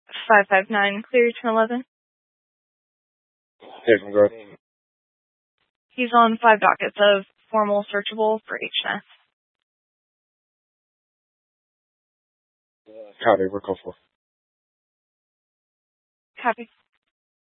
559, clear to 11. Yeah, congrats. He's on 5 dockets of formal searchable for HNS. Copy, we're called for. Copy.